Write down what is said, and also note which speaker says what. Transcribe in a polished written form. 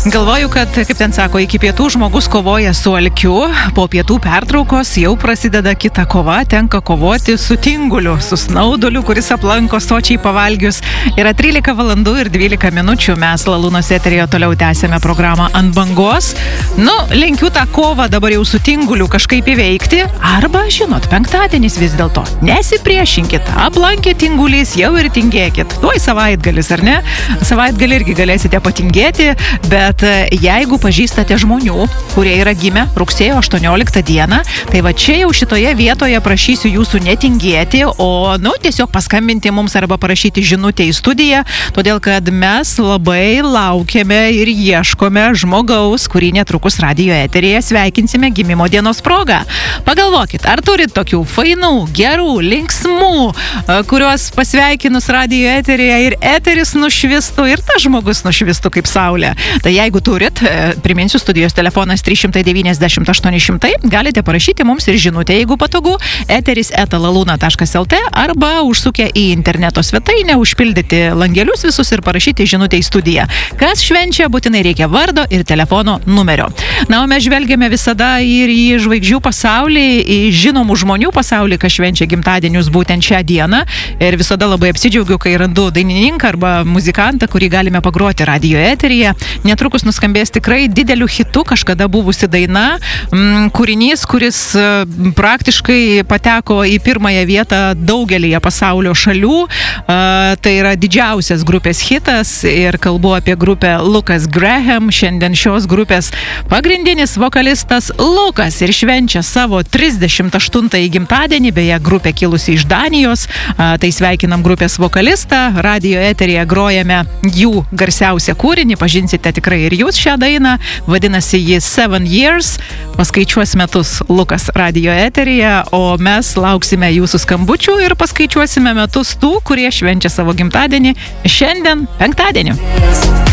Speaker 1: Galvoju, kad, kaip ten sako, iki pietų žmogus kovoja su alkiu, po pietų pertraukos jau prasideda kita kova, tenka kovoti su tinguliu, su snauduliu, kuris aplanko sočiai pavalgius. Yra 13 valandų ir 12 minučių, mes Lalūnos eteryje toliau tęsėme programą Ant bangos. Linkiu tą kovą dabar jau su tinguliu kažkaip įveikti, arba, žinot, penktadienis vis dėlto. Nesipriešinkit, aplankė tingulys, jau ir tingėkit. Tuoj savaitgalis, ar ne? Savaitgalį irgi galėsite patingėti, bet jeigu pažįstate žmonių, kurie yra gimę rugsėjo 18 dieną, tai va čia jau šitoje vietoje prašysiu jūsų netingėti, o tiesiog paskambinti mums arba parašyti žinutę į studiją, todėl kad mes labai laukiame ir ieškome žmogaus, kurį netrukus radijo eteryje sveikinsime gimimo dienos progą. Pagalvokit, ar turit tokių fainų, gerų, linksmų, kuriuos pasveikinus radijo eteryje ir eteris nušvistų ir tas žmogus nušvistų kaip saulė. Tai jeigu turit, priminsiu, studijos telefonas 390 galite parašyti mums ir žinutę, jeigu patogu, eteris@laluna.lt arba užsukę į interneto svetainę, užpildyti langelius visus ir parašyti žinutę į studiją. Kas švenčia, būtinai reikia vardo ir telefono numerio. O mes žvelgiame visada ir į žvaigždžių pasaulį, į žinomų žmonių pasaulį, kas švenčia gimtadienius būtent šią dieną. Ir visada labai apsidžiaugiu, kai randu dainininką arba muzikantą, kurį galime pagroti radijo eteryje. Netrukus nuskambės tikrai dideliu hitu kažkada buvusi daina, kūrinys, kuris praktiškai pateko į pirmąją vietą daugelyje pasaulio šalių. Tai yra didžiausias grupės hitas ir kalbu apie grupę Lucas Graham. Šiandien šios grupės pagrindinis vokalistas Lukas ir švenčia savo 38-ąjį gimtadienį, beje, grupė kilusi iš Danijos. Tai sveikinam grupės vokalistą, radijo eteryje grojame jų garsiausią kūrinį, pažinsite tikrai ir jūs šią dainą, vadinasi ji 7 Years, paskaičiuos metus Lukas radijo eteryje, o mes lauksime jūsų skambučių ir paskaičiuosime metus tų, kurie švenčia savo gimtadienį šiandien penktadienį.